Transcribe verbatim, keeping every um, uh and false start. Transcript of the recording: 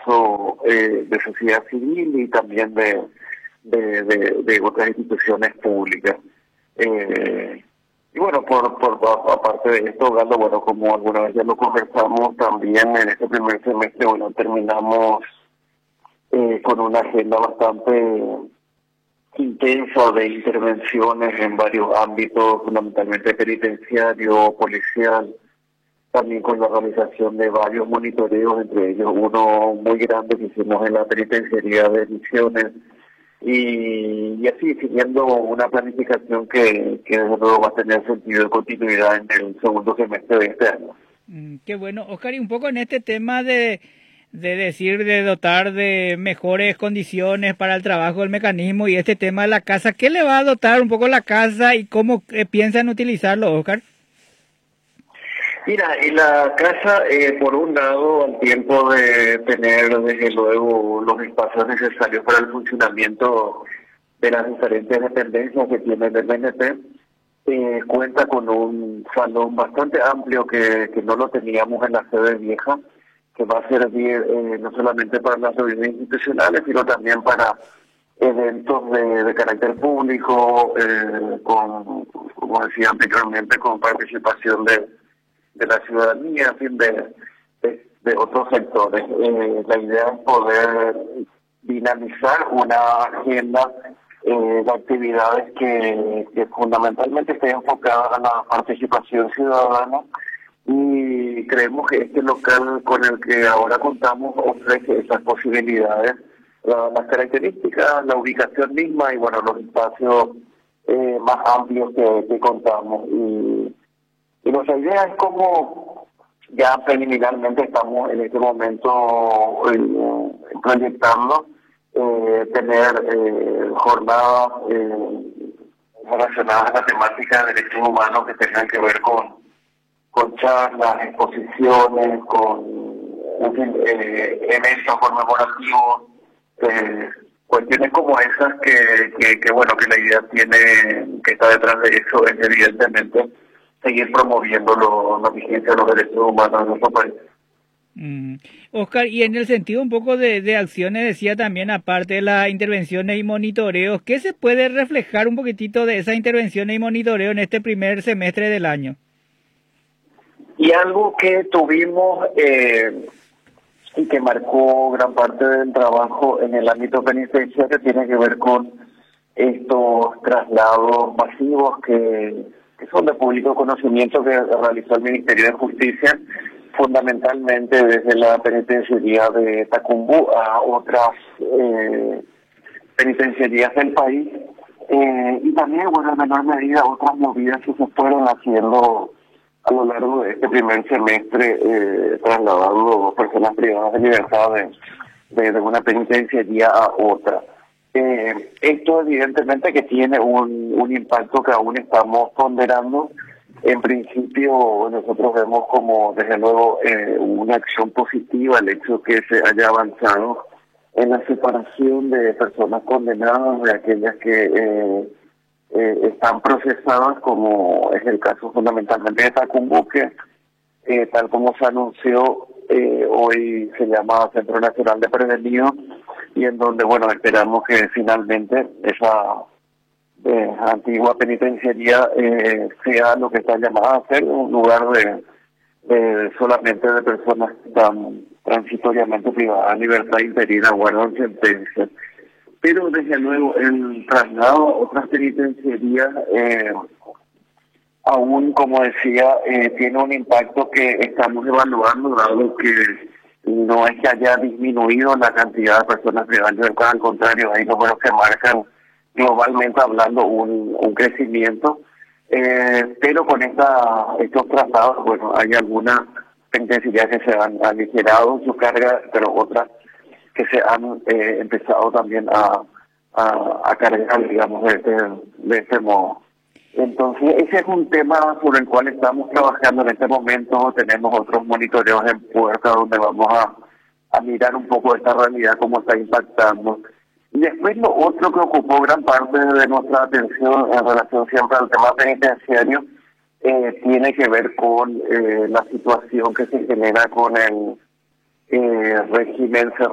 caso eh, de sociedad civil y también de, de, de, de otras instituciones públicas. Eh, y bueno, por, por aparte de esto, Galo, bueno, como alguna vez ya lo conversamos, también en este primer semestre, bueno, terminamos eh, con una agenda bastante intensa de intervenciones en varios ámbitos, fundamentalmente penitenciario, policial, también con la realización de varios monitoreos, entre ellos uno muy grande que hicimos en la penitenciaría de Misiones, y, y así siguiendo una planificación que, que desde luego va a tener sentido de continuidad en el segundo semestre de este año. Mm, qué bueno, Oscar, y un poco en este tema de, de decir, de dotar de mejores condiciones para el trabajo del mecanismo y este tema de la casa, ¿qué le va a dotar un poco la casa y cómo eh, piensan utilizarlo, Oscar? Mira, y la casa, eh, por un lado, al tiempo de tener desde luego los espacios necesarios para el funcionamiento de las diferentes dependencias que tiene el M N P, eh, cuenta con un salón bastante amplio que, que no lo teníamos en la sede vieja, que va a servir eh, no solamente para las reuniones institucionales, sino también para eventos de, de carácter público, eh, con, como decía anteriormente, con participación de de la ciudadanía, en fin, de, de, de otros sectores. Eh, la idea es poder dinamizar una agenda eh, de actividades que, que fundamentalmente esté enfocada a la participación ciudadana, y creemos que este local con el que ahora contamos ofrece esas posibilidades, la, las características, la ubicación misma y bueno, los espacios eh, más amplios que, que contamos. Y, Y nuestra idea es como ya preliminarmente estamos en este momento eh, proyectando eh, tener eh, jornadas eh, relacionadas a la temática de derechos humanos que tengan que ver con, con charlas, exposiciones, con en fin, eh, eventos conmemorativos, eh, cuestiones como esas que, que, que bueno, que la idea tiene, que está detrás de eso es evidentemente seguir promoviendo lo, la vigencia de los derechos humanos en nuestro país. Mm. Oscar, y en el sentido un poco de, de acciones, decía también, aparte de las intervenciones y monitoreos, ¿qué se puede reflejar un poquitito de esas intervenciones y monitoreo en este primer semestre del año? Y algo que tuvimos eh, y que marcó gran parte del trabajo en el ámbito penitenciario tiene que ver con estos traslados masivos que que son de público conocimiento que realizó el Ministerio de Justicia, fundamentalmente desde la penitenciaría de Tacumbú a otras eh, penitenciarías del país, eh, y también, bueno, en menor medida, otras movidas que se fueron haciendo a lo largo de este primer semestre, eh, trasladando personas privadas de libertad de, de, de una penitenciaría a otra. Eh, esto evidentemente que tiene un, un impacto que aún estamos ponderando. En principio nosotros vemos como desde luego eh, una acción positiva el hecho que se haya avanzado en la separación de personas condenadas de aquellas que eh, eh, están procesadas, como es el caso fundamentalmente de Tacumbú, que eh, tal como se anunció eh, hoy se llama Centro Nacional de Prevenidos, y en donde, bueno, esperamos que finalmente esa eh, antigua penitenciaría eh, sea lo que está llamada a ser un lugar de, de solamente de personas que están transitoriamente privadas de libertad interina, guardan sentencias. Pero desde luego el traslado a otras penitenciarías eh, aún, como decía, eh, tiene un impacto que estamos evaluando, dado que no es que haya disminuido la cantidad de personas privadas de libertad, al contrario, hay números que marcan globalmente hablando un, un crecimiento, eh, pero con esta estos traslados, bueno, hay algunas penitenciarías que se han aligerado su carga, pero otras que se han eh, empezado también a, a, a cargar, digamos, de este, de este modo. Entonces, ese es un tema sobre el cual estamos trabajando en este momento. Tenemos otros monitoreos en puerta donde vamos a, a mirar un poco esta realidad, cómo está impactando. Y después lo otro que ocupó gran parte de nuestra atención en relación siempre al tema penitenciario, eh, tiene que ver con eh, la situación que se genera con el eh, régimen cerrado